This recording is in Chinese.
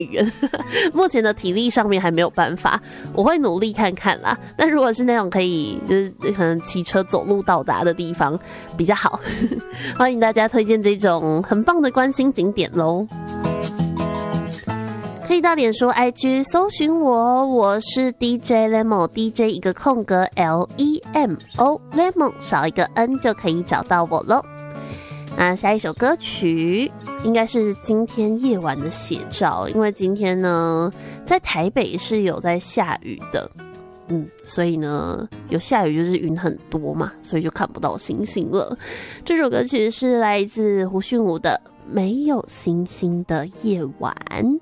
语言目前的体力上面还没有办法，我会努力看看啦。但如果是那种可以就是可能骑车走路到达的地方比较好欢迎大家推荐这种很棒的观星景点咯。可以到脸书 IG 搜寻我是 DJ Lemon， DJ 一个空格 LEMO， Lemon 少一个 N 就可以找到我咯。那下一首歌曲应该是今天夜晚的写照，因为今天呢在台北是有在下雨的，所以呢有下雨就是云很多嘛，所以就看不到星星了。这首歌曲是来自胡迅武的《没有星星的夜晚》。